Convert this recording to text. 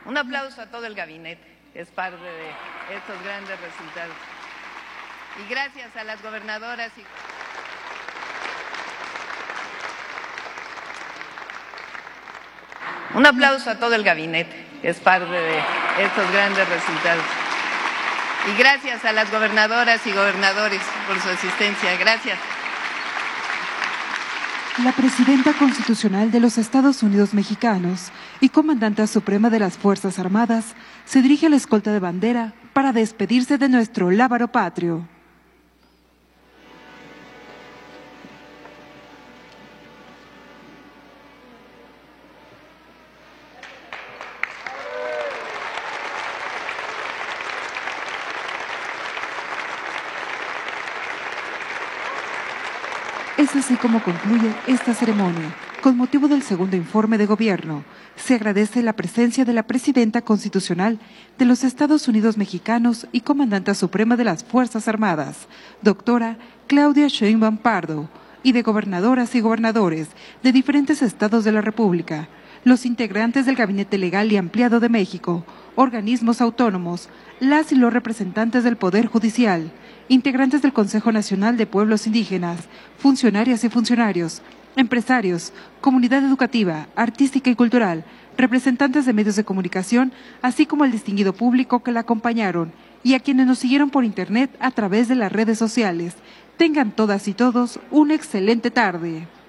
Un aplauso a todo el gabinete, que es parte de estos grandes resultados. Y gracias a las gobernadoras y... Un aplauso a todo el gabinete, que es parte de estos grandes resultados. Y gracias a las gobernadoras y gobernadores por su asistencia. Gracias. La presidenta constitucional de los Estados Unidos mexicanos y comandante suprema de las Fuerzas Armadas se dirige a la escolta de bandera para despedirse de nuestro lábaro patrio. Es así como concluye esta ceremonia. Con motivo del segundo informe de gobierno, se agradece la presencia de la presidenta constitucional de los Estados Unidos mexicanos y comandante suprema de las Fuerzas Armadas, doctora Claudia Sheinbaum Pardo, y de gobernadoras y gobernadores de diferentes estados de la República, los integrantes del Gabinete Legal y Ampliado de México, organismos autónomos, las y los representantes del Poder Judicial, integrantes del Consejo Nacional de Pueblos Indígenas, funcionarias y funcionarios, empresarios, comunidad educativa, artística y cultural, representantes de medios de comunicación, así como el distinguido público que la acompañaron y a quienes nos siguieron por Internet a través de las redes sociales. Tengan todas y todos una excelente tarde.